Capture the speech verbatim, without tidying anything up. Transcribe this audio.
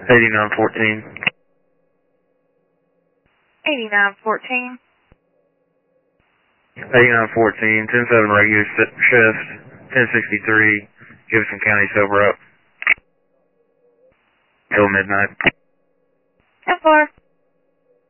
eighty-nine fourteen. eighty-nine fourteen. eighty-nine fourteen, ten seven regular shift, ten sixty-three, Gibson County sober up. Till midnight. ten four.